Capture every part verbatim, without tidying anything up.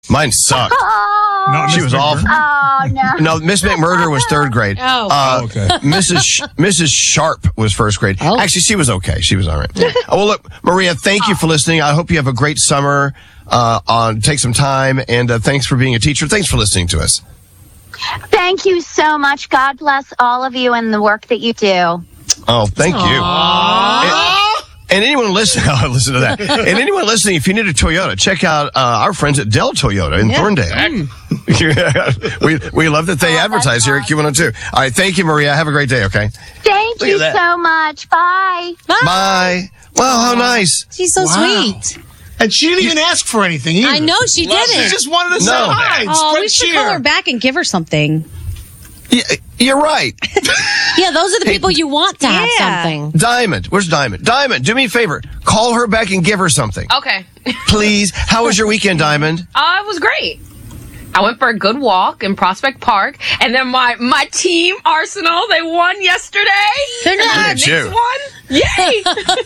Mine sucked. Oh, No, She Miss was McMurdo. awful. oh no. No, Miss McMurder was third grade. Oh. Uh, Oh, okay. Missus Sh- Missus Sharp was first grade. Oh. Actually, she was okay. She was all right. Oh, well, look, Maria, thank you for listening. I hope you have a great summer. Uh, on take some time, and uh, thanks for being a teacher. Thanks for listening to us. Thank you so much. God bless all of you and the work that you do. Oh, thank you. And, and anyone listening, oh, listen to that. And anyone listening, if you need a Toyota, check out uh, our friends at Dell Toyota in Thorndale. we we love that they Oh, advertise that's here at Q one oh two. All right, thank you, Maria. Have a great day. Okay. Thank Look you at that. so much. Bye. Bye. Well, how nice. She's so Wow. sweet. And she didn't even ask for anything either. I know she Well, didn't. She just wanted to say No. hi and Oh, spread we should cheer. call her back and give her something. Yeah, you're right. Yeah, those are the people you want to have Yeah. something. Diamond. Where's Diamond? Diamond, do me a favor. Call her back and give her something. Okay. Please. How was your weekend, Diamond? Uh, it was great. I went for a good walk in Prospect Park, and then my, my team, Arsenal, they won yesterday. Congrats. The Look Knicks won. Yay!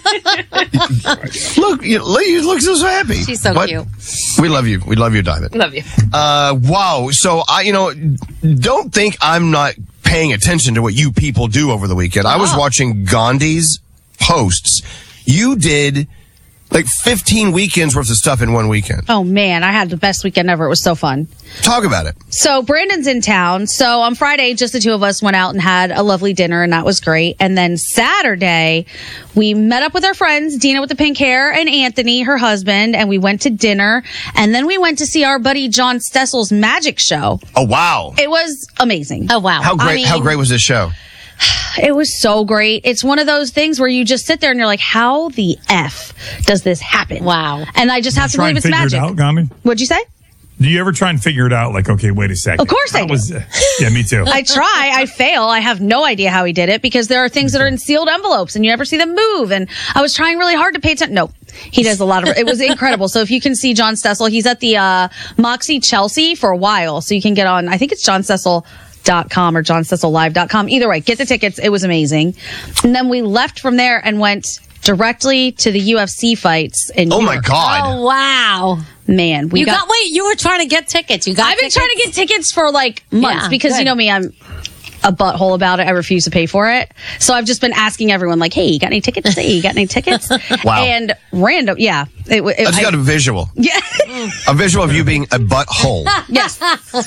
Look, you, look, you look so happy. She's so But cute. We love you. We love you, Diamond. Love you. Uh, wow. So I, you know, don't think I'm not paying attention to what you people do over the weekend. I was Oh. watching Gandhi's posts. You did like fifteen weekends worth of stuff in one weekend. Oh man, I had the best weekend ever. It was so fun. Talk about it. So Brandon's in town. So on Friday, just the two of us went out and had a lovely dinner, and that was great. And then Saturday, we met up with our friends, Dina with the pink hair and Anthony, her husband, and we went to dinner. And then we went to see our buddy John Stessel's magic show. Oh, wow. It was amazing. Oh, wow. How great, I mean- how great was this show? It was so great. It's one of those things where you just sit there and you're like, how the F does this happen? Wow. And I just have to Try believe and it's figure magic. it out, Gandhi? What'd you say? Do you ever try and figure it out? Like, okay, wait a second. Of course I How do. was, yeah, me too. I try, I fail. I have no idea how he did it because there are things that are in sealed envelopes and you never see them move. And I was trying really hard to pay attention. No, he does a lot of it. Was incredible. So if you can see John Stessel, he's at the uh, Moxie Chelsea for a while. So you can get on, I think it's john stessel dot com or john stessel live dot com. Either way, get the tickets. It was amazing. And then we left from there and went directly to the U F C fights in Oh, New my York. God. Oh, wow. Man, we You got, got, wait, you were trying to get tickets. You got I've been tickets? trying to get tickets for like months Yeah, because good. you know me, I'm a butthole about it. I refuse to pay for it. So I've just been asking everyone like, hey, you got any tickets? Hey, you got any tickets? Wow. And random, yeah. It, it, I just I- got a visual. yeah. A visual of you being a butthole. Yes.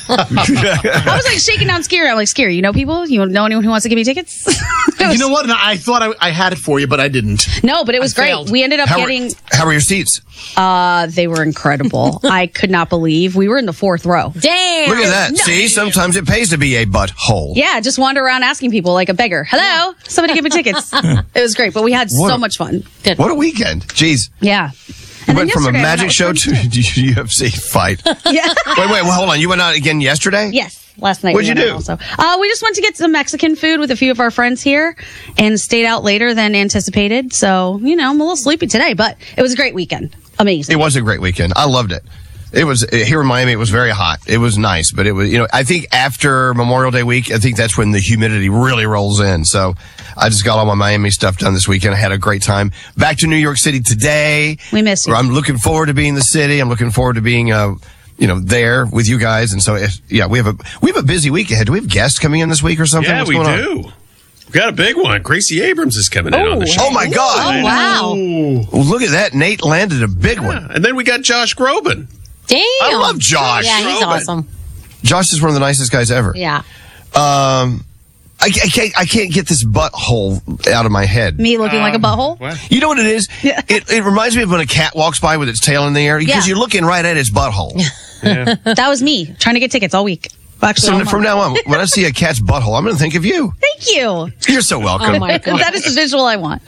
I was like shaking down Scary. I'm like, Scary, you know people? You know anyone who wants to give me tickets? And you know what? And I thought I, I had it for you, but I didn't. No, but it was I great. failed. We ended up How were, getting, how were your seats? uh, they were incredible. I could not believe we were in the fourth row. Damn. Look at that. See, sometimes it pays to be a butthole. Yeah, just wander around asking people like a beggar. Hello, somebody give me tickets. It was great, but we had What so a- much fun. What a weekend. Jeez. Yeah. You And then went from a yesterday I magic went show out to with a U F C fight. Wait, Yeah. wait, well, hold on. You went out again yesterday? Yes, last night. What'd we you went do? out Also, uh, we just went to get some Mexican food with a few of our friends here, and stayed out later than anticipated. So you know, I'm a little sleepy today, but it was a great weekend. Amazing. It was a great weekend. I loved it. It was here in Miami. It was very hot. It was nice, but it was, you know, I think after Memorial Day week, I think that's when the humidity really rolls in. So I just got all my Miami stuff done this weekend. I had a great time. Back to New York City today. We miss you. I'm looking forward to being in the city. I'm looking forward to being, uh, you know, there with you guys. And so, if, yeah, we have a we have a busy week ahead. Do we have guests coming in this week or something? Yeah, What's we going on? do. We got a big one. Gracie Abrams is coming in on the show. Oh my God! Oh, wow. Well, look at that. Nate landed a big one. Yeah, and then we got Josh Groban. Damn. I love Josh. Yeah, he's Groban. awesome. Josh is one of the nicest guys ever. Yeah. Um, I, I can't. I can't get this butthole out of my head. Me looking like a butthole. You know what it is? It, it reminds me of when a cat walks by with its tail in the air because Yeah. you're looking right at its butthole. That was me trying to get tickets all week. Actually, So all from month. now on, when I see a cat's butthole, I'm going to think of you. Thank you. You're so welcome. Oh, my God. That is the visual I want.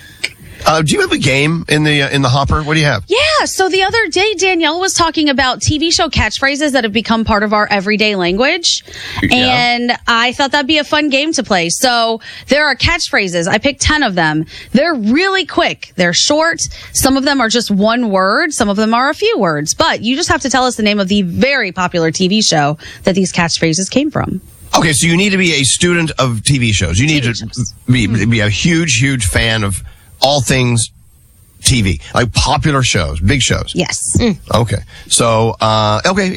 Uh, do you have a game in the uh, in the hopper? What do you have? Yeah, so the other day, Danielle was talking about T V show catchphrases that have become part of our everyday language. Yeah. And I thought that'd be a fun game to play. So there are catchphrases. I picked ten of them. They're really quick. They're short. Some of them are just one word. Some of them are a few words. But you just have to tell us the name of the very popular T V show that these catchphrases came from. Okay, so you need to be a student of T V shows. You need T V to shows. be be a huge, huge fan of all things T V, like popular shows, big shows. Yes. Okay. So, uh, okay.